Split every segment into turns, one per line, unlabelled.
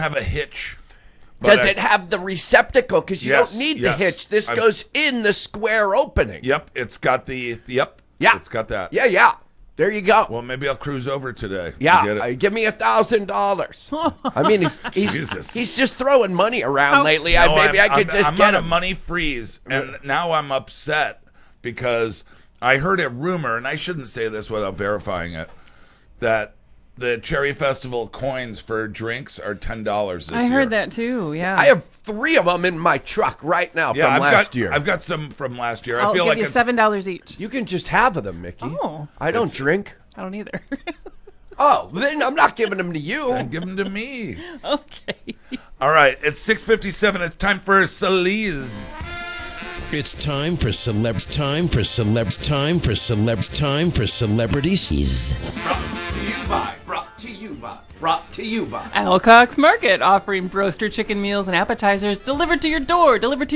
have a hitch.
Does it have the receptacle? Because you don't need the hitch. This goes in the square opening.
Yep, it's got the,
Yeah.
It's got that.
Yeah. There you go.
Well, maybe I'll cruise over today.
Yeah, give me $1,000. I mean, he's just throwing money around lately.
No,
I could just get
I'm on a
him.
money freeze, and now I'm upset because I heard a rumor, and I shouldn't say this without verifying it, that the Cherry Festival coins for drinks are $10 this year.
I heard that too. Yeah,
I have 3 of them in my truck right now from last year.
I've got some from last year.
I'll
I feel
give
like
you
it's
$7 each.
You can just have them, Mickey.
Oh.
I don't drink.
I don't either.
Oh, then I'm not giving them to you.
and give them to me.
Okay.
All right, it's 6:57. It's time for Celebs.
It's time for celebrities.
Brought to you by.
Alcock's Market, offering broaster chicken meals and appetizers delivered to your door.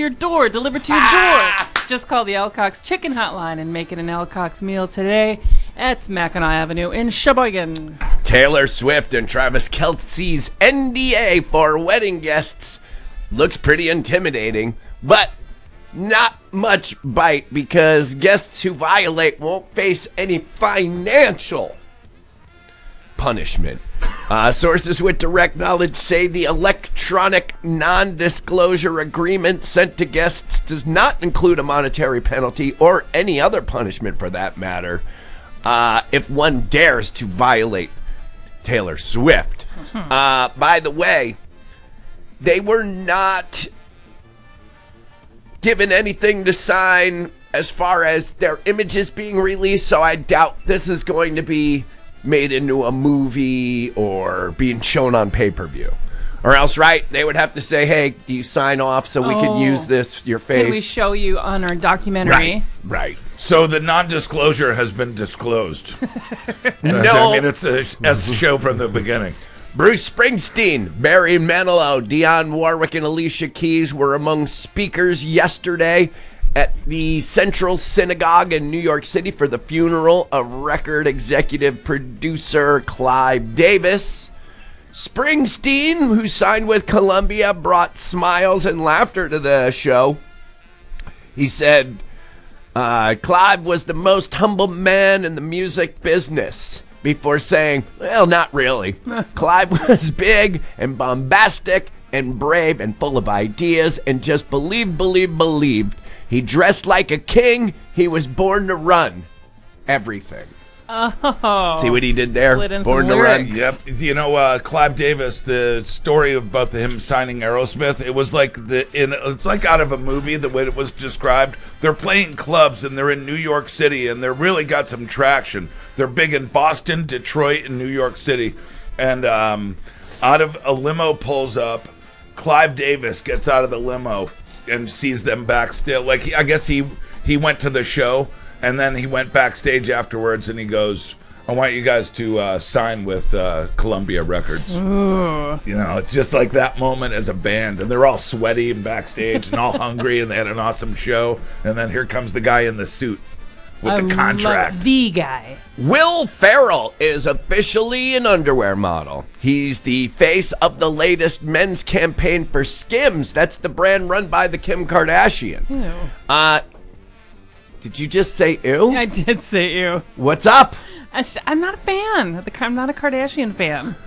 Just call the Alcock's Chicken Hotline and make it an Alcock's meal today at Mackinac Avenue in Sheboygan.
Taylor Swift and Travis Kelce's NDA for wedding guests looks pretty intimidating, but not much bite because guests who violate won't face any financial punishment. Sources with direct knowledge say the electronic non-disclosure agreement sent to guests does not include a monetary penalty or any other punishment for that matter if one dares to violate Taylor Swift. By the way, they were not given anything to sign as far as their images being released, so I doubt this is going to be made into a movie or being shown on pay-per-view. Or else, right, they would have to say, hey, do you sign off so we can use your face?
Can we show you on our documentary?
Right.
So the non-disclosure has been disclosed.
No.
I mean, it's a show from the beginning.
Bruce Springsteen, Barry Manilow, Dionne Warwick, and Alicia Keys were among speakers yesterday at the Central Synagogue in New York City for the funeral of record executive producer Clive Davis. Springsteen, who signed with Columbia, brought smiles and laughter to the show. He said, Clive was the most humble man in the music business, before saying, well, not really. Clive was big and bombastic and brave and full of ideas and just believed. He dressed like a king. He was born to run everything.
Oh.
See what he did there?
Slid in
Born
some
to run.
lyrics.
Yep. You know, Clive Davis, the story about him signing Aerosmith, it was like it's like out of a movie, the way it was described. They're playing clubs and they're in New York City and they're really got some traction. They're big in Boston, Detroit, and New York City. And out of a limo pulls up, Clive Davis gets out of the limo and sees them backstage. Like, I guess he went to the show and then he went backstage afterwards and he goes, I want you guys to sign with Columbia Records.
Ooh.
You know, it's just like that moment as a band. And they're all sweaty and backstage and all hungry and they had an awesome show. And then here comes the guy in the suit with the contract.
The guy.
Will Ferrell is officially an underwear model. He's the face of the latest men's campaign for Skims. That's the brand run by the Kim Kardashian.
Ew.
Did you just say ew?
I did say ew.
What's up?
I'm not a fan. I'm not a Kardashian fan.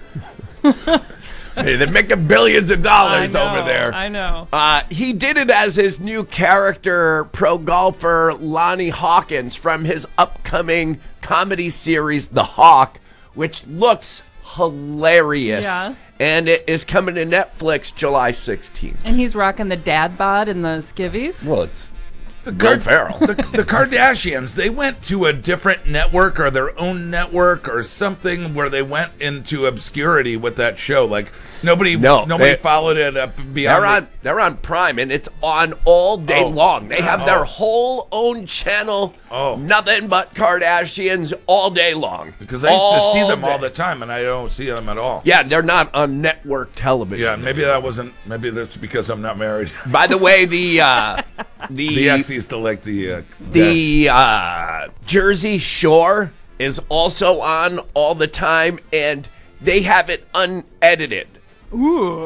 Hey, they're making billions of dollars
I know,
over there.
I know.
He did it as his new character, pro golfer Lonnie Hawkins, from his upcoming comedy series, The Hawk, which looks hilarious.
Yeah.
And it is coming to Netflix July 16th.
And he's rocking the dad bod and the skivvies.
Well, it's
The
Will Ferrell.
The Kardashians, they went to a different network or their own network or something where they went into obscurity with that show. Like nobody followed it up beyond.
They're on Prime, and it's on all day long. They have their whole own channel. Nothing but Kardashians all day long.
Because I used to see them all
day.
the time, and I don't see them at all.
Yeah, they're not on network television.
Yeah, maybe that's because I'm not married.
By the way, the
ex used to like the
Jersey Shore is also on all the time, and they have it unedited.
Ooh.